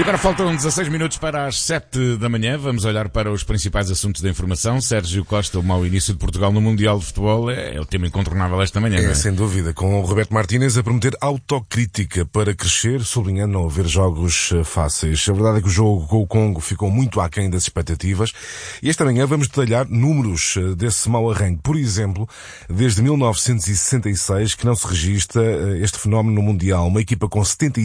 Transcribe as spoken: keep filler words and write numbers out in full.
E agora faltam dezasseis minutos para as sete da manhã. Vamos olhar para os principais assuntos da informação. Sérgio Costa, o mau início de Portugal no Mundial de Futebol é, é o tema incontornável esta manhã, É, não é? sem dúvida, com o Roberto Martínez a prometer autocrítica para crescer, sublinhando não haver jogos fáceis. A verdade é que o jogo com o Congo ficou muito aquém das expectativas. E esta manhã vamos detalhar números desse mau arranque. Por exemplo, desde mil novecentos e sessenta e seis que não se registra este fenómeno no Mundial. Uma equipa com setenta e